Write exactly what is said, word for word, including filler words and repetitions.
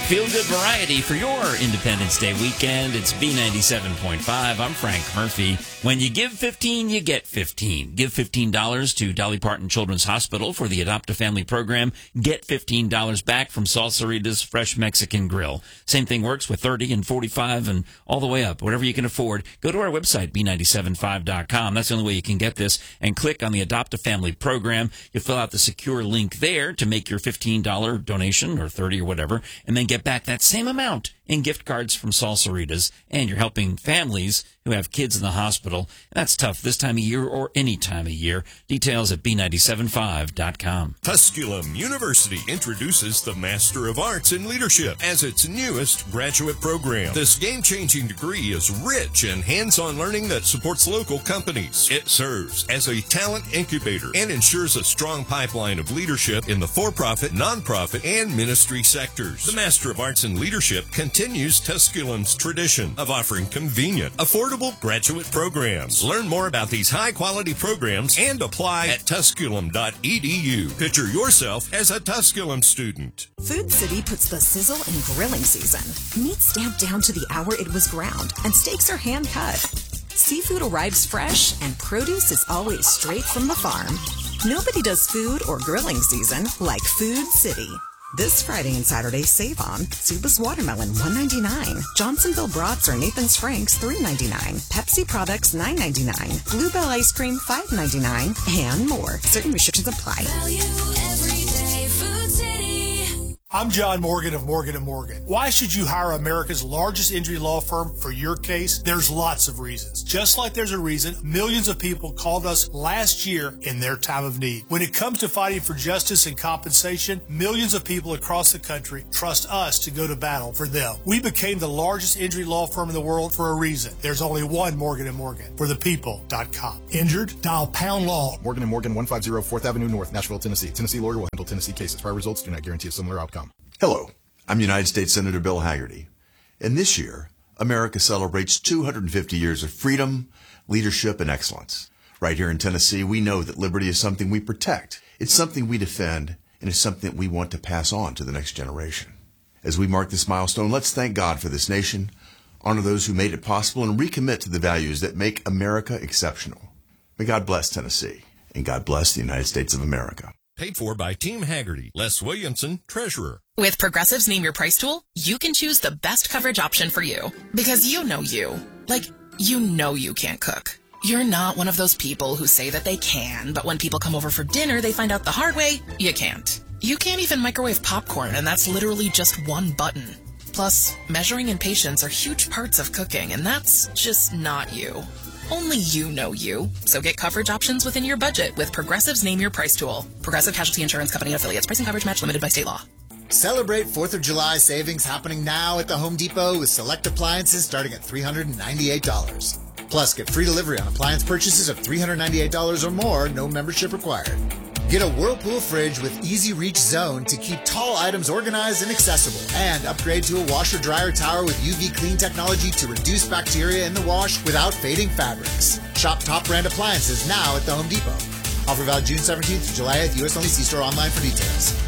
Feel-good variety for your Independence Day weekend. It's B ninety-seven point five. I'm Frank Murphy. When you give fifteen, you get fifteen. Give fifteen dollars to Dolly Parton Children's Hospital for the Adopt a Family program. Get fifteen dollars back from Salsarita's Fresh Mexican Grill. Same thing works with thirty and forty-five and all the way up. Whatever you can afford, go to our website, B nine seven five dot com. That's the only way you can get this. And click on the Adopt a Family program. You fill out the secure link there to make your fifteen dollars donation or thirty or whatever, and then get back that same amount in gift cards from Salsarita's, and you're helping families who have kids in the hospital. That's tough this time of year or any time of year. Details at B nine seven five dot com. Tusculum University introduces the Master of Arts in Leadership as its newest graduate program. This game-changing degree is rich in hands-on learning that supports local companies. It serves as a talent incubator and ensures a strong pipeline of leadership in the for-profit, nonprofit, and ministry sectors. The Master of Arts in Leadership continues Tusculum's tradition of offering convenient, affordable graduate programs. Learn more about these high-quality programs and apply at tusculum dot e d u. Picture yourself as a Tusculum student. Food City puts the sizzle in grilling season. Meat stamped down to the hour it was ground, and steaks are hand-cut. Seafood arrives fresh, and produce is always straight from the farm. Nobody does food or grilling season like Food City. This Friday and Saturday, save on Suba's Watermelon, one ninety-nine. Johnsonville Brats or Nathan's Franks, three ninety-nine. Pepsi products, nine ninety-nine. Bluebell Ice Cream, five ninety-nine. And more. Certain restrictions apply. Value every day, Food City. I'm John Morgan of Morgan and Morgan. Why should you hire America's largest injury law firm for your case? There's lots of reasons. Just like there's a reason millions of people called us last year in their time of need. When it comes to fighting for justice and compensation, millions of people across the country trust us to go to battle for them. We became the largest injury law firm in the world for a reason. There's only one Morgan and Morgan, for the people dot com. Injured? Dial pound law. Morgan and Morgan, one fifty fourth Avenue North, Nashville, Tennessee. Tennessee lawyer will handle Tennessee cases. Prior results do not guarantee a similar outcome. Hello, I'm United States Senator Bill Hagerty, and this year, America celebrates two hundred fifty years of freedom, leadership, and excellence. Right here in Tennessee, we know that liberty is something we protect. It's something we defend, and it's something that we want to pass on to the next generation. As we mark this milestone, let's thank God for this nation, honor those who made it possible, and recommit to the values that make America exceptional. May God bless Tennessee, and God bless the United States of America. Paid for by Team Hagerty. Les Williamson, Treasurer. With Progressive's Name Your Price tool, you can choose the best coverage option for you. Because you know you. Like, you know you can't cook. You're not one of those people who say that they can, but when people come over for dinner, they find out the hard way, you can't. You can't even microwave popcorn, and that's literally just one button. Plus, measuring and patience are huge parts of cooking, and that's just not you. Only you know you. So get coverage options within your budget with Progressive's Name Your Price tool. Progressive Casualty Insurance Company and affiliates. Pricing coverage match limited by state law. Celebrate fourth of July savings happening now at the Home Depot with select appliances starting at three hundred ninety-eight dollars. Plus, get free delivery on appliance purchases of three hundred ninety-eight dollars or more, no membership required. Get a Whirlpool fridge with Easy Reach Zone to keep tall items organized and accessible. And upgrade to a washer-dryer tower with U V clean technology to reduce bacteria in the wash without fading fabrics. Shop top brand appliances now at the Home Depot. Offer valid June seventeenth to July eighth, U S only. See store online for details.